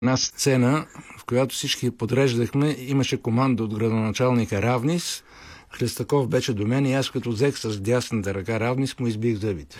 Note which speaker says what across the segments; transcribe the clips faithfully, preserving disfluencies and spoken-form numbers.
Speaker 1: една сцена, в която всички подреждахме, имаше команда от градоначалника Равнис. Хлестаков беше до мен и аз като взех с дясната ръка Равнис, му избих зъбите.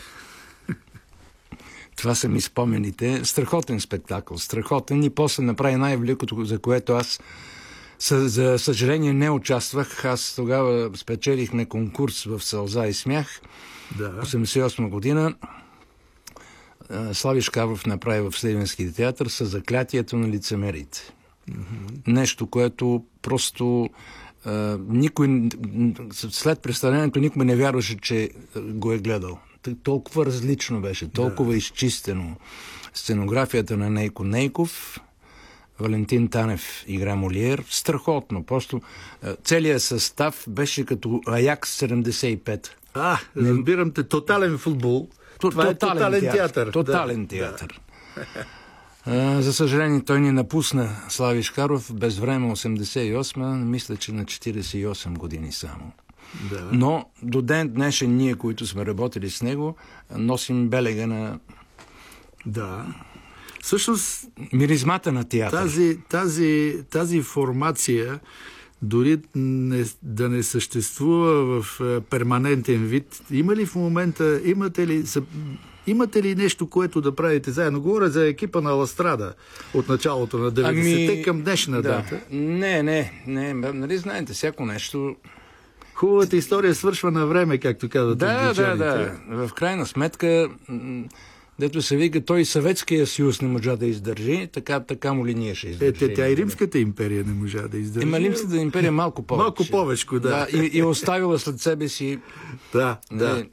Speaker 1: Това са ми спомените. Страхотен спектакъл, страхотен, и после направи най-великото, за което аз за съжаление не участвах. Аз тогава спечелихме конкурс в Сълза и смях. Да. осемдесет и осма година. Слави Шкаров направи в Сливенски театър със заклятието на лицемерите. Mm-hmm. Нещо, което просто а, никой след представлението никой не вярваше, че го е гледал. Толкова различно беше, толкова да. изчистено. Сценографията на Нейко Нейков, Валентин Танев игра Молиер, страхотно. Просто целият състав беше като Аякс седемдесет и пет.
Speaker 2: А, разбирам те, тотален футбол. Това е тотален театър. театър.
Speaker 1: Тотален
Speaker 2: да,
Speaker 1: театър. Да. За съжаление, той ни напусна, Слави Шкаров, без време, осемдесет и осма, мисля, че на четиридесет и осем години само. Да. Но до ден днешен ние, които сме работили с него, носим белега на...
Speaker 2: Да. Всъщност...
Speaker 1: миризмата на театър.
Speaker 2: Тази, тази, тази формация, дори не, да не съществува в перманентен вид, има ли в момента, имате ли, са, имате ли нещо, което да правите заедно? Говоря за екипа на Ластрада от началото на деветдесетте ами... към днешна да. дата.
Speaker 1: Не, не, не, нали знаете, всяко нещо...
Speaker 2: Хубавата история свършва на време, както казват
Speaker 1: да,
Speaker 2: англичаните.
Speaker 1: Да, да, в крайна сметка, дето се вика, той Съветския съюз не можа да издържи, така, така му ли ние ще издържи?
Speaker 2: Е, тя и Римската империя не можа да издържи.
Speaker 1: Има Римската империя малко повече.
Speaker 2: Малко повече, да.
Speaker 1: да и, и оставила след себе си...
Speaker 2: Да, да.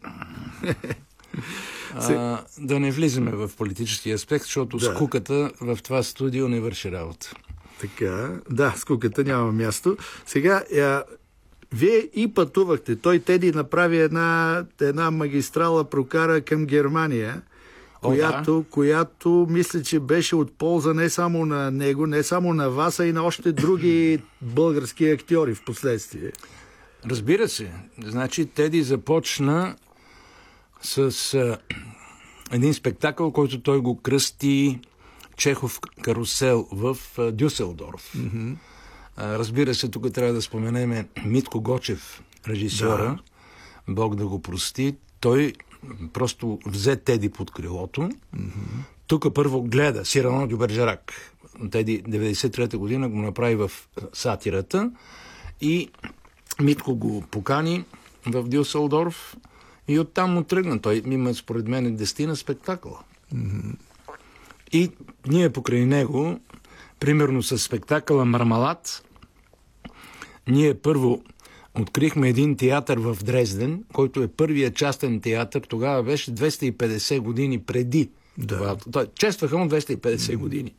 Speaker 1: а, да не влизаме в политически аспект, защото да. скуката в това студио не върши работа.
Speaker 2: Така, да, скуката няма място. Сега... Я... Вие и пътувахте. Той Теди направи една, една магистрала, прокара към Германия, О, която, да. която мисля, че беше от полза не само на него, не само на вас, а и на още други български актьори в последствие.
Speaker 1: Разбира се. Значи Теди започна с а, един спектакъл, който той го кръсти Чехов карусел в а, Дюселдорф. Mm-hmm. Разбира се, тук трябва да споменем Митко Гочев, режисьора, да. Бог да го прости. Той просто взе Теди под крилото. Mm-hmm. Тук първо гледа Сирано дю Бержерак. Теди деветдесет и трета година го направи в сатирата и Митко го покани в Дюселдорф и оттам му тръгна. Той има, според мен, десетина спектакъла. Mm-hmm. И ние покрай него, примерно с спектакъла Мармалад, ние първо открихме един театър в Дрезден, който е първият частен театър. Тогава беше двеста и петдесет години преди. Да. Това. Честваха му двеста и петдесет mm-hmm. години.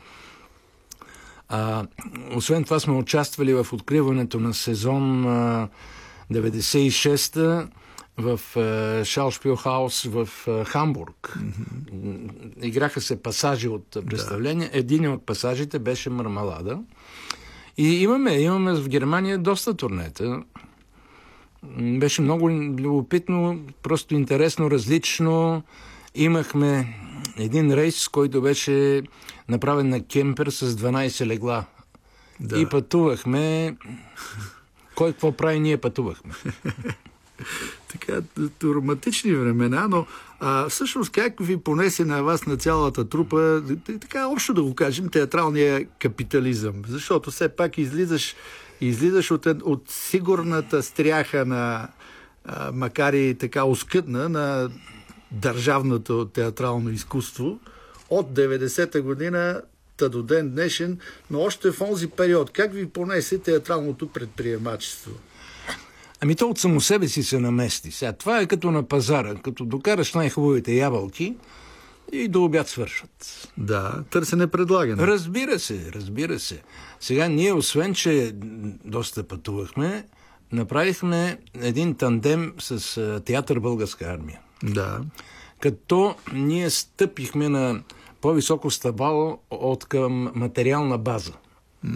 Speaker 1: А, освен това сме участвали в откриването на сезон а, деветдесет и шеста в Шаушпилхаус в а, Хамбург. Mm-hmm. Играха се пасажи от представления. Да. Един от пасажите беше Мармалада. И имаме, имаме в Германия доста турнета. Беше много любопитно, просто интересно, различно. Имахме един рейс, който беше направен на кемпер с дванадесет легла. Да. И пътувахме. Кой какво прави, ние пътувахме.
Speaker 2: Така, романтични времена, но а, всъщност как ви понесе на вас, на цялата трупа, така общо да го кажем, театралния капитализъм? Защото все пак излизаш, излизаш от, от сигурната стряха на, а, макар и така оскъдна, на държавното театрално изкуство от деветдесета година та до ден днешен, но още в онзи период. Как ви понесе театралното предприемачество?
Speaker 1: Ами то от само себе си се намести. Сега, това е като на пазара, като докараш най-хубавите ябълки и до обяд свършват.
Speaker 2: Да, търсене предлагане.
Speaker 1: Разбира се, разбира се. Сега ние, освен че доста пътувахме, направихме един тандем с театър Българска армия.
Speaker 2: Да.
Speaker 1: Като ние стъпихме на по-високо стъпало от към материална база.